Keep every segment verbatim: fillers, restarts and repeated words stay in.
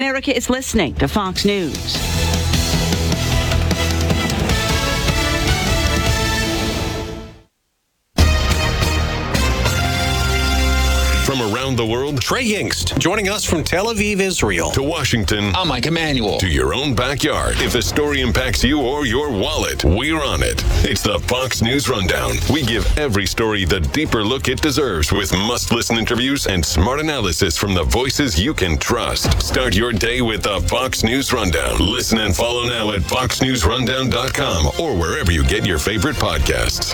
America is listening to Fox News. From around the world, Trey Yingst, joining us from Tel Aviv, Israel. To Washington. I'm Mike Emanuel. To your own backyard. If the story impacts you or your wallet, we're on it. It's the Fox News Rundown. We give every story the deeper look it deserves with must-listen interviews and smart analysis from the voices you can trust. Start your day with the Fox News Rundown. Listen and follow now at fox news rundown dot com or wherever you get your favorite podcasts.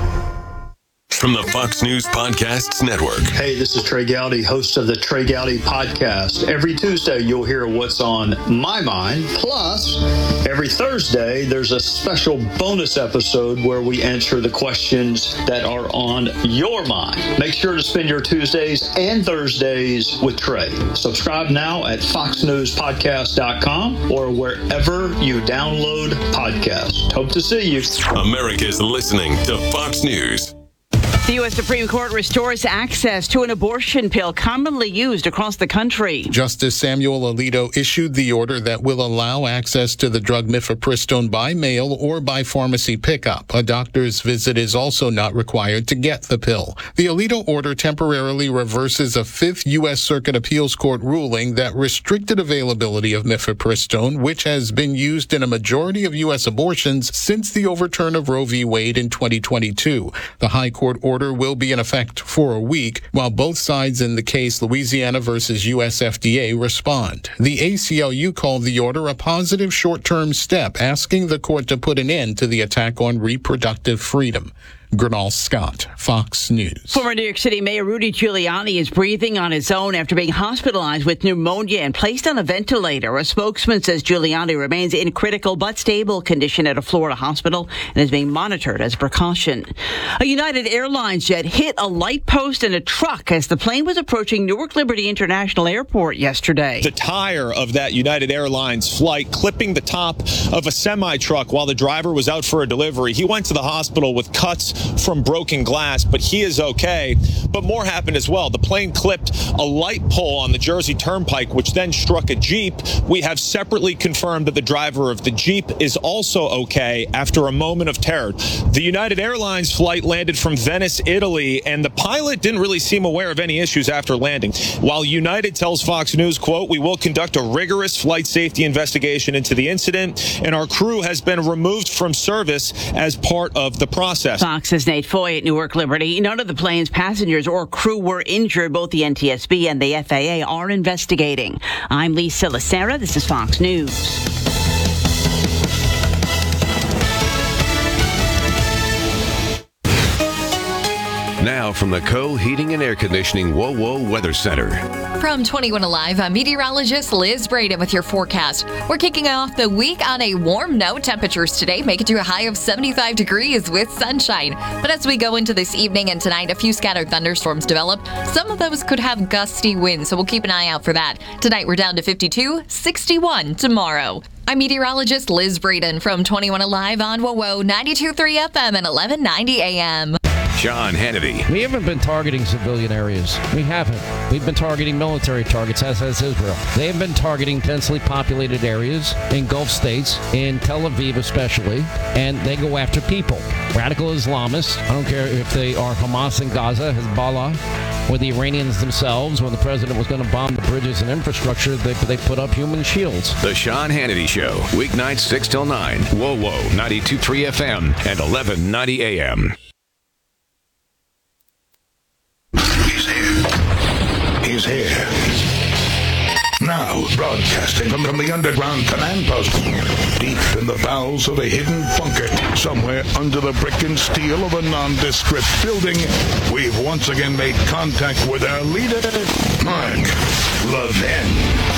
From the Fox News Podcasts Network. Hey, this is Trey Gowdy, host of the Trey Gowdy Podcast. Every Tuesday, you'll hear what's on my mind. Plus, every Thursday, there's a special bonus episode where we answer the questions that are on your mind. Make sure to spend your Tuesdays and Thursdays with Trey. Subscribe now at fox news podcast dot com or wherever you download podcasts. Hope to see you. America's listening to Fox News. The U S Supreme Court restores access to an abortion pill commonly used across the country. Justice Samuel Alito issued the order that will allow access to the drug mifepristone by mail or by pharmacy pickup. A doctor's visit is also not required to get the pill. The Alito order temporarily reverses a Fifth U S Circuit Appeals Court ruling that restricted availability of mifepristone, which has been used in a majority of U S abortions since the overturn of Roe v. Wade in twenty twenty-two. The High Court order Order will be in effect for a week, while both sides in the case Louisiana versus U S F D A respond. The A C L U called the order a positive short-term step, asking the court to put an end to the attack on reproductive freedom. Gernal Scott, Fox News. Former New York City Mayor Rudy Giuliani is breathing on his own after being hospitalized with pneumonia and placed on a ventilator. A spokesman says Giuliani remains in critical but stable condition at a Florida hospital and is being monitored as a precaution. A United Airlines jet hit a light post and a truck as the plane was approaching Newark Liberty International Airport yesterday. The tire of that United Airlines flight clipping the top of a semi-truck while the driver was out for a delivery. He went to the hospital with cuts from broken glass, but he is okay. But more happened as well. The plane clipped a light pole on the Jersey Turnpike, which then struck a Jeep. We have separately confirmed that the driver of the Jeep is also okay after a moment of terror. The United Airlines flight landed from Venice, Italy, and the pilot didn't really seem aware of any issues after landing. While United tells Fox News, quote, "We will conduct a rigorous flight safety investigation into the incident, and our crew has been removed from service as part of the process." Fox's Nate Foy at Newark Liberty. None of the plane's passengers or crew were injured. Both the N T S B and the F A A are investigating. I'm Lisa Lacera. This is Fox News. Now from the Co Heating and Air Conditioning Whoa Whoa Weather Center. From twenty-one Alive, I'm meteorologist Liz Braden with your forecast. We're kicking off the week on a warm note. Temperatures today make it to a high of seventy-five degrees with sunshine. But as we go into this evening and tonight, a few scattered thunderstorms develop. Some of those could have gusty winds, so we'll keep an eye out for that. Tonight, we're down to fifty-two, sixty-one tomorrow. I'm meteorologist Liz Braden from twenty-one Alive on W O W O ninety-two point three F M and eleven ninety A M. Sean Hannity. We haven't been targeting civilian areas. We haven't. We've been targeting military targets, as has Israel. They have been targeting densely populated areas in Gulf states, in Tel Aviv especially, and they go after people. Radical Islamists, I don't care if they are Hamas in Gaza, Hezbollah, or the Iranians themselves. When the president was going to bomb the bridges and infrastructure, they, they put up human shields. The Sean Hannity Show, weeknights six till nine. W O W O ninety-two point three F M and eleven ninety A M. He's here. Now, broadcasting from, from the underground command post, deep in the bowels of a hidden bunker, somewhere under the brick and steel of a nondescript building, we've once again made contact with our leader, Mark Levin.